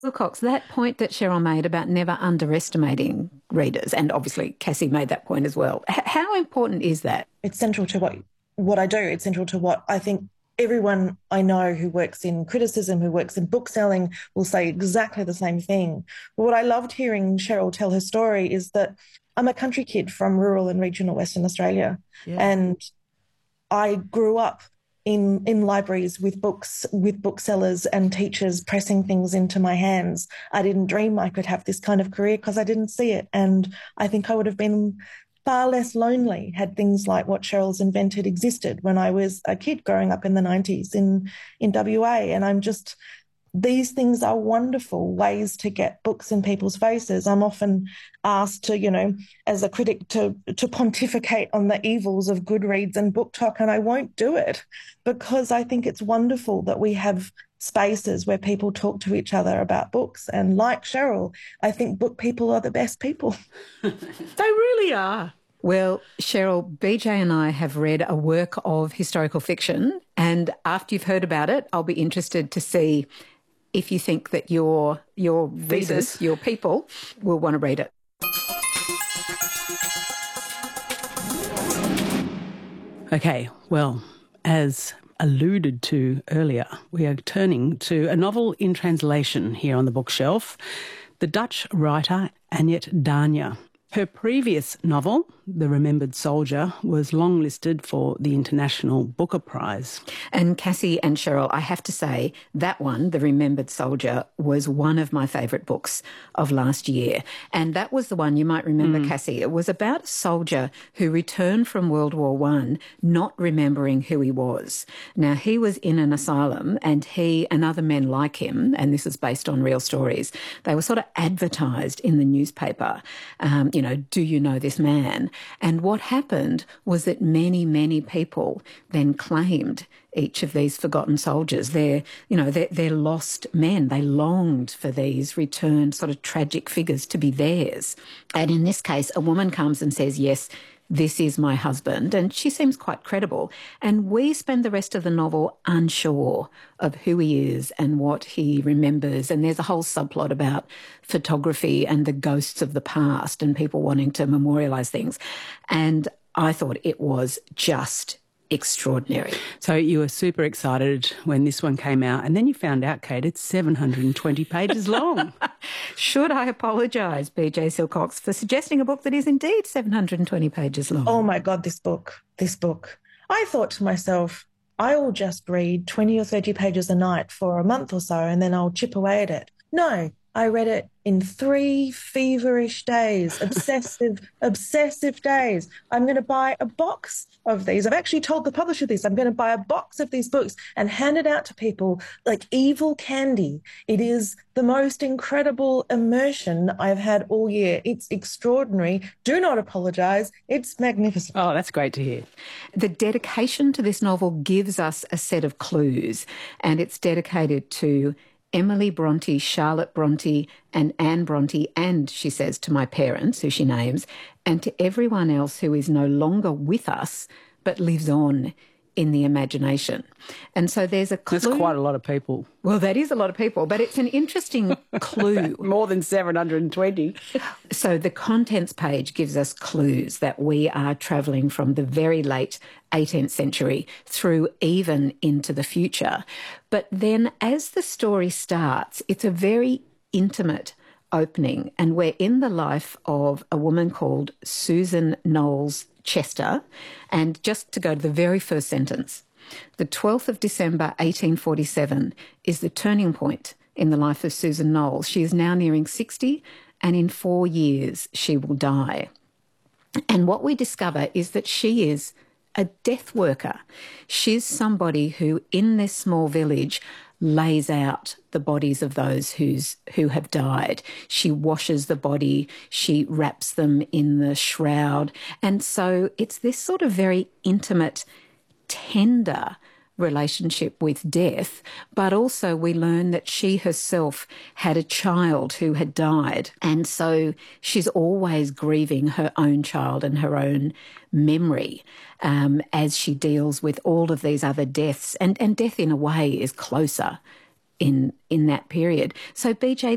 Wilcox, that point that Cheryl made about never underestimating readers, and obviously Cassie made that point as well. How important is that? It's central to what I do. It's central to what I think everyone I know who works in criticism, who works in bookselling, will say exactly the same thing. But what I loved hearing Cheryl tell her story is that I'm a country kid from rural and regional Western Australia. Yeah. And I grew up in libraries with books, with booksellers and teachers pressing things into my hands. I didn't dream I could have this kind of career because I didn't see it. And I think I would have been far less lonely had things like what Cheryl's invented existed when I was a kid growing up in the 90s in WA. And these things are wonderful ways to get books in people's faces. I'm often asked to, as a critic, to pontificate on the evils of Goodreads and BookTok, and I won't do it because I think it's wonderful that we have spaces where people talk to each other about books. And like Cheryl, I think book people are the best people. They really are. Well, Cheryl, BJ and I have read a work of historical fiction, and after you've heard about it, I'll be interested to see if you think that your readers, your people, will want to read it. Okay, well, as alluded to earlier, we are turning to a novel in translation here on the bookshelf, the Dutch writer Annette Dania. Her previous novel, The Remembered Soldier, was longlisted for the International Booker Prize. And Cassie and Cheryl, I have to say, that one, The Remembered Soldier, was one of my favourite books of last year. And that was the one, you might remember, Cassie, it was about a soldier who returned from World War I not remembering who he was. Now, he was in an asylum, and he and other men like him, and this is based on real stories, they were sort of advertised in the newspaper, do you know this man? And what happened was that many, many people then claimed each of these forgotten soldiers. They're lost men. They longed for these returned sort of tragic figures to be theirs. And in this case, a woman comes and says, yes, this is my husband, and she seems quite credible. And we spend the rest of the novel unsure of who he is and what he remembers. And there's a whole subplot about photography and the ghosts of the past and people wanting to memorialise things. And I thought it was just extraordinary. So you were super excited when this one came out, and then you found out, Kate, it's 720 pages long. Should I apologise, BJ Silcox, for suggesting a book that is indeed 720 pages long? Oh my God, this book. I thought to myself, I will just read 20 or 30 pages a night for a month or so and then I'll chip away at it. No, I read it in 3 feverish days, obsessive days. I'm going to buy a box of these. I've actually told the publisher this. I'm going to buy a box of these books and hand it out to people like evil candy. It is the most incredible immersion I've had all year. It's extraordinary. Do not apologise. It's magnificent. Oh, that's great to hear. The dedication to this novel gives us a set of clues, and it's dedicated to Emily Bronte, Charlotte Bronte and Anne Bronte, and, she says, to my parents, who she names, and to everyone else who is no longer with us but lives on in the imagination. And so there's a clue. That's quite a lot of people. Well, that is a lot of people, but it's an interesting clue. More than 720. So the contents page gives us clues that we are travelling from the very late 18th century through even into the future. But then as the story starts, it's a very intimate opening, and we're in the life of a woman called Susan Knowles Chester. And just to go to the very first sentence, the 12th of December 1847 is the turning point in the life of Susan Knowles. She is now nearing 60, and in 4 years she will die. And what we discover is that she is a death worker. She's somebody who, in this small village, lays out the bodies of those who have died. She washes the body, she wraps them in the shroud. And so it's this sort of very intimate, tender relationship with death, but also we learn that she herself had a child who had died, and so she's always grieving her own child and her own memory as she deals with all of these other deaths, and death in a way is closer in that period. So BJ,